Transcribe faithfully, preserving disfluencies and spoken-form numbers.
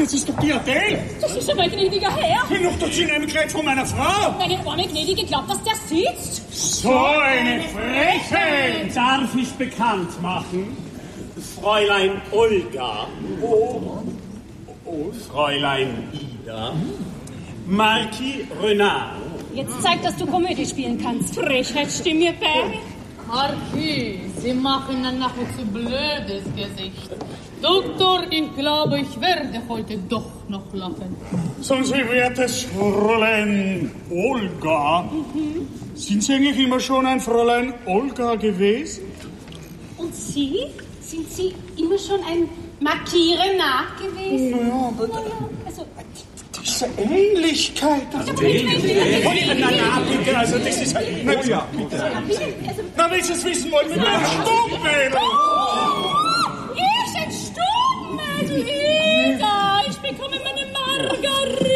das ist doch die Adele. Das ist aber ein gnädiger Herr. Ich noch das in einem Kleid von meiner Frau. Meine arme Gnädige glaubt, dass der sitzt. So eine Frechheit. Darf ich bekannt machen? Fräulein Olga. Oh, oh Fräulein Ida. Marquis Renard. Jetzt zeig, dass du Komödie spielen kannst. Frechheit, stimm mir bei. Marquis, Sie machen ein nachher zu blödes Gesicht. Doktor, ich glaube, ich werde heute doch noch lachen. Sagen Sie, wertes Fräulein Olga, mhm. Sind Sie eigentlich immer schon ein Fräulein Olga gewesen? Und Sie? Sind Sie immer schon ein Marquis Renard gewesen? Naja, aber naja, also... diese Ähnlichkeit. Das ja, Ähnlichkeit. Nein, nein, bitte, also das ist... Na, oh ja, bitte. Na, wenn Sie es wissen wollen, mit einem Stummmädel. Oh, ich ein Stummmädel, Ida. Ich bekomme meine Margarita.